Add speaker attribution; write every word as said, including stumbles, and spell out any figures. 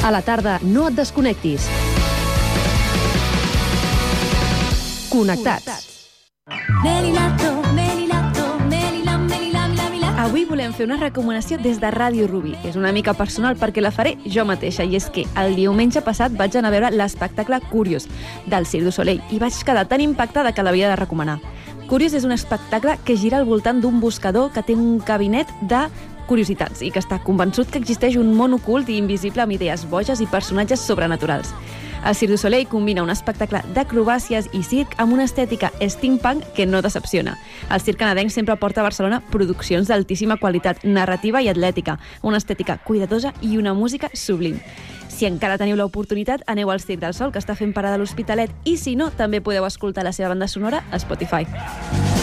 Speaker 1: A la tarda, no et desconnectis. Connectats.
Speaker 2: Avui volem fer una recomanació des de Ràdio Rubí. És una mica personal perquè la faré jo mateixa, i és que el diumenge passat vaig anar a veure l'espectacle Curious del Cirque du Soleil i vaig quedar tan impactada que l'havia de recomanar. Curious és un espectacle que gira al voltant d'un buscador que té un cabinet de curiositats i que està convençut que existeix un món ocult i invisible amb idees boges i personatges sobrenaturals. El Cirque du Soleil combina un espectacle d'acrobàcies i circ amb una estètica steampunk que no decepciona. El circ canadenc sempre porta a Barcelona produccions d'altíssima qualitat narrativa i atlètica, una estètica cuidadosa i una música sublim. Si encara teniu l'oportunitat, aneu al Circ del Sol, que està fent parada a l'Hospitalet, i si no, també podeu escoltar la seva banda sonora a Spotify.